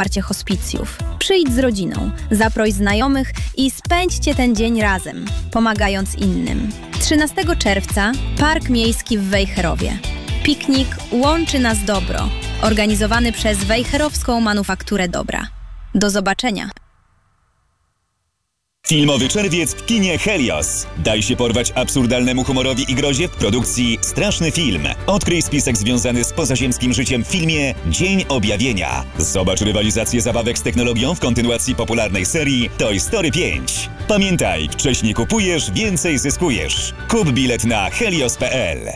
wsparcie hospicjów. Przyjdź z rodziną, zaproś znajomych i spędźcie ten dzień razem, pomagając innym. 13 czerwca Park Miejski w Wejherowie. Piknik Łączy nas dobro, organizowany przez Wejherowską Manufakturę Dobra. Do zobaczenia. Filmowy czerwiec w kinie Helios. Daj się porwać absurdalnemu humorowi i grozie w produkcji Straszny Film. Odkryj spisek związany z pozaziemskim życiem w filmie Dzień Objawienia. Zobacz rywalizację zabawek z technologią w kontynuacji popularnej serii Toy Story 5. Pamiętaj, wcześniej kupujesz, więcej zyskujesz. Kup bilet na helios.pl.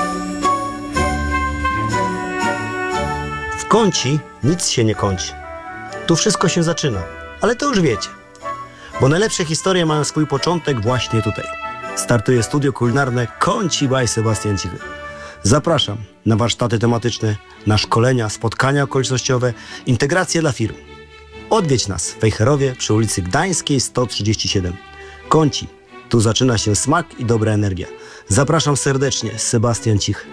W Kąci nic się nie kończy. Tu wszystko się zaczyna, ale to już wiecie. Bo najlepsze historie mają swój początek właśnie tutaj. Startuje studio kulinarne Kąci by Sebastian Cichy. Zapraszam na warsztaty tematyczne, na szkolenia, spotkania okolicznościowe, integracje dla firm. Odwiedź nas w Wejherowie przy ulicy Gdańskiej 137. Kąci. Tu zaczyna się smak i dobra energia. Zapraszam serdecznie, Sebastian Cichy.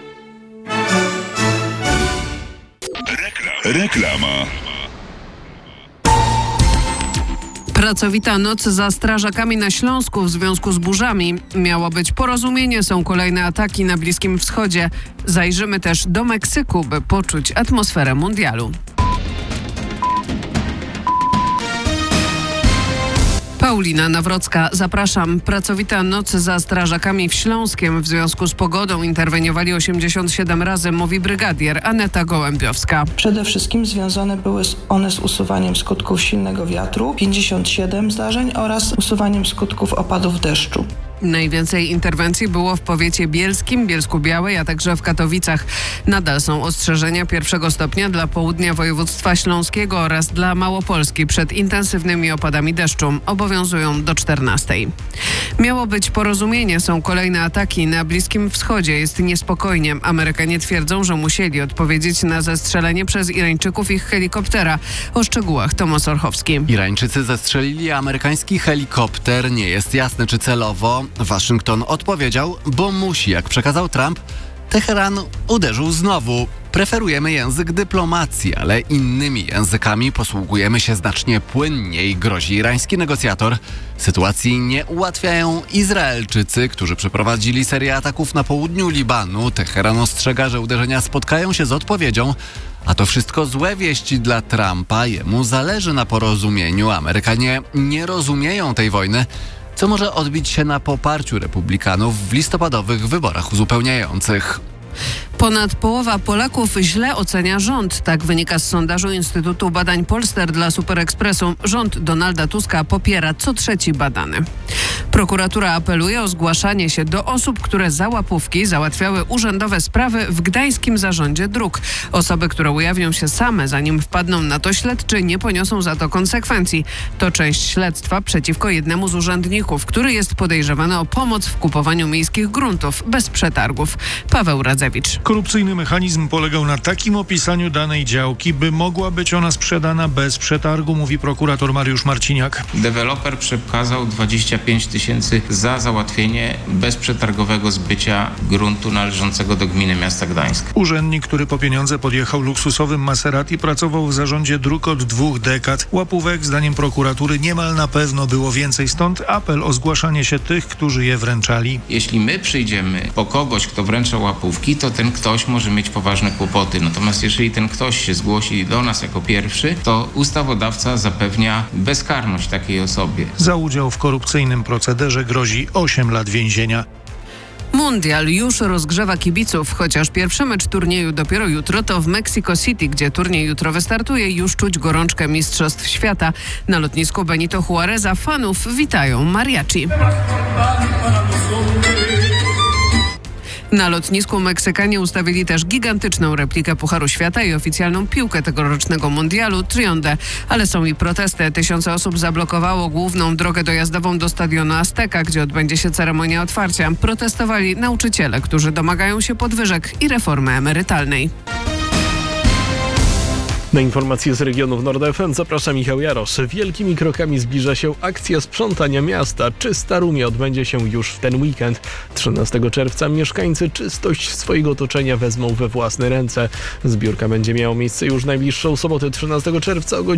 Reklama. Pracowita noc za strażakami na Śląsku w związku z burzami. Miało być porozumienie, są kolejne ataki na Bliskim Wschodzie. Zajrzymy też do Meksyku, by poczuć atmosferę mundialu. Paulina Nawrocka, zapraszam. Pracowita noc za strażakami w Śląskiem w związku z pogodą interweniowali 87 razy, mówi brygadier Aneta Gołębiowska. Przede wszystkim związane były one z usuwaniem skutków silnego wiatru, 57 zdarzeń oraz usuwaniem skutków opadów deszczu. Najwięcej interwencji było w powiecie bielskim, Bielsku-Białej, a także w Katowicach. Nadal są ostrzeżenia 1. stopnia dla południa województwa śląskiego oraz dla Małopolski przed intensywnymi opadami deszczu. Obowiązują do 14. Miało być porozumienie, są kolejne ataki. Na Bliskim Wschodzie jest niespokojnie. Amerykanie twierdzą, że musieli odpowiedzieć na zestrzelenie przez Irańczyków ich helikoptera. O szczegółach Tomasz Orchowski. Irańczycy zestrzelili amerykański helikopter. Nie jest jasne, czy celowo. Waszyngton odpowiedział, bo musi, jak przekazał Trump. Teheran uderzył znowu. Preferujemy język dyplomacji, ale innymi językami posługujemy się znacznie płynniej, grozi irański negocjator. Sytuacji nie ułatwiają Izraelczycy, którzy przeprowadzili serię ataków na południu Libanu. Teheran ostrzega, że uderzenia spotkają się z odpowiedzią. A to wszystko złe wieści dla Trumpa. Jemu zależy na porozumieniu. Amerykanie nie rozumieją tej wojny, co może odbić się na poparciu republikanów w listopadowych wyborach uzupełniających. Ponad połowa Polaków źle ocenia rząd. Tak wynika z sondażu Instytutu Badań Polster dla Superekspresu. Rząd Donalda Tuska popiera co trzeci badany. Prokuratura apeluje o zgłaszanie się do osób, które za łapówki załatwiały urzędowe sprawy w Gdańskim Zarządzie Dróg. Osoby, które ujawnią się same, zanim wpadną na to śledczy, nie poniosą za to konsekwencji. To część śledztwa przeciwko jednemu z urzędników, który jest podejrzewany o pomoc w kupowaniu miejskich gruntów bez przetargów. Paweł Radzewicz. Korupcyjny mechanizm polegał na takim opisaniu danej działki, by mogła być ona sprzedana bez przetargu, mówi prokurator Mariusz Marciniak. Deweloper przekazał 25 000 za załatwienie bezprzetargowego zbycia gruntu należącego do gminy miasta Gdańsk. Urzędnik, który po pieniądze podjechał luksusowym Maserati, pracował w zarządzie dróg od 2 dekad. Łapówek, zdaniem prokuratury, niemal na pewno było więcej, stąd apel o zgłaszanie się tych, którzy je wręczali. Jeśli my przyjdziemy po kogoś, kto wręcza łapówki, to ten ktoś może mieć poważne kłopoty. Natomiast jeżeli ten ktoś się zgłosi do nas jako pierwszy, to ustawodawca zapewnia bezkarność takiej osobie. Za udział w korupcyjnym procederze grozi 8 lat więzienia. Mundial już rozgrzewa kibiców, chociaż pierwszy mecz turnieju dopiero jutro, to w Mexico City, gdzie turniej jutro wystartuje, już czuć gorączkę Mistrzostw Świata. Na lotnisku Benito Juareza fanów witają mariachi. Na lotnisku Meksykanie ustawili też gigantyczną replikę Pucharu Świata i oficjalną piłkę tegorocznego mundialu Trionde. Ale są i protesty. Tysiące osób zablokowało główną drogę dojazdową do stadionu Azteca, gdzie odbędzie się ceremonia otwarcia. Protestowali nauczyciele, którzy domagają się podwyżek i reformy emerytalnej. Na informacje z regionów Nord FM zaprasza Michał Jarosz. Wielkimi krokami zbliża się akcja sprzątania miasta. Czysta Rumie odbędzie się już w ten weekend. 13 czerwca mieszkańcy czystość swojego otoczenia wezmą we własne ręce. Zbiórka będzie miała miejsce już najbliższą sobotę 13 czerwca o